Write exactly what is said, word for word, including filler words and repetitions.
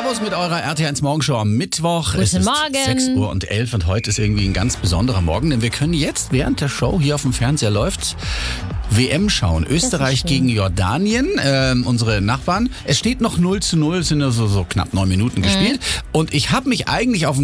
Servus mit eurer R T eins Morgenshow am Mittwoch. Guten es ist Morgen. sechs Uhr und elf und heute ist irgendwie ein ganz besonderer Morgen, denn wir können jetzt, während der Show hier auf dem Fernseher läuft, W M schauen. Österreich gegen Jordanien, ähm, unsere Nachbarn. Es steht noch null zu null, es sind nur so, so knapp neun Minuten gespielt. Und ich habe mich eigentlich auf ein